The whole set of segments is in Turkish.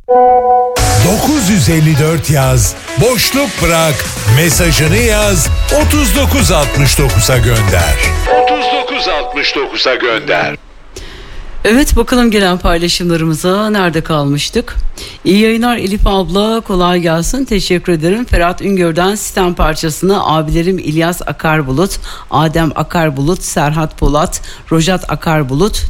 954 yaz, boşluk bırak, mesajını yaz, 3969'a gönder. 3969'a gönder. Evet, bakalım gelen paylaşımlarımıza nerede kalmıştık? İyi yayınlar Elif abla, kolay gelsin, teşekkür ederim. Ferhat Üngör'den sistem parçasını abilerim İlyas Akarbulut, Adem Akarbulut, Serhat Polat, Rojat Akarbulut,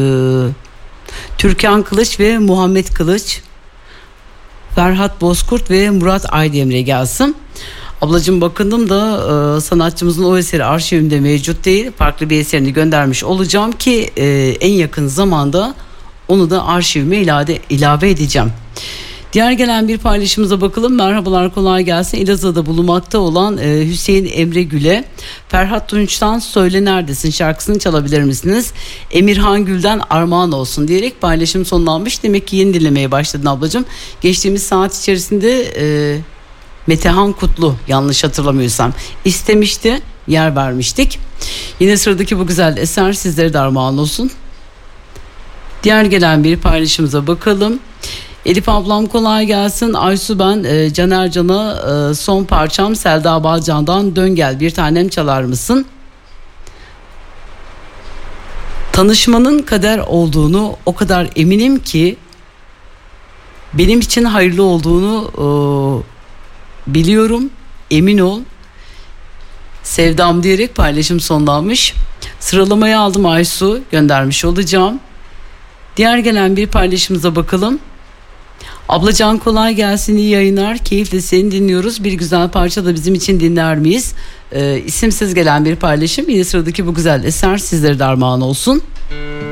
Türkan Kılıç ve Muhammed Kılıç, Ferhat Bozkurt ve Murat Aydemre gelsin. Ablacığım bakındım da sanatçımızın o eseri arşivimde mevcut değil. Farklı bir eserini göndermiş olacağım ki en yakın zamanda onu da arşivime ilave edeceğim. Diğer gelen bir paylaşımıza bakalım. Merhabalar, kolay gelsin. Elazığ'da bulunmakta olan Hüseyin Emre Gül'e Ferhat Tunç'tan Söyle Neredesin şarkısını çalabilir misiniz? Emirhan Gül'den armağan olsun diyerek paylaşım sonlanmış. Demek ki yeni dinlemeye başladın ablacığım. Geçtiğimiz saat içerisinde Metehan Kutlu, yanlış hatırlamıyorsam, istemişti, yer vermiştik. Yine sıradaki bu güzel eser sizlere de armağan olsun. Diğer gelen bir paylaşımıza bakalım. Elif ablam kolay gelsin. Aysu ben, Caner Can'a son parçam Selda Balcan'dan Dön Gel bir tanem çalar mısın? Tanışmanın kader olduğunu o kadar eminim ki benim için hayırlı olduğunu biliyorum, emin ol. Sevdam diyerek paylaşım sonlanmış. Sıralamayı aldım, Aysu göndermiş olacağım. Diğer gelen bir paylaşımıza bakalım. Ablacan kolay gelsin, iyi yayınlar, keyifle seni dinliyoruz. Bir güzel parça da bizim için dinler miyiz? İsimsiz gelen bir paylaşım. Yine sıradaki bu güzel eser sizlere de armağan olsun.